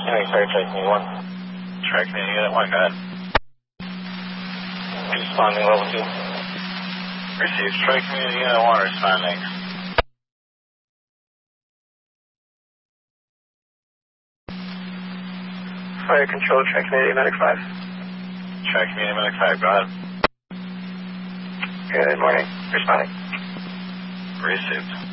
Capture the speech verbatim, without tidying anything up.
Anyway, sorry, Tri Community one. Tri Community Unit one, go ahead. Responding level two. Received. Tri Community Unit one responding. Fire control, Tri Community Medic five. Tri Community Medic five, go ahead. Good morning. Responding. Received.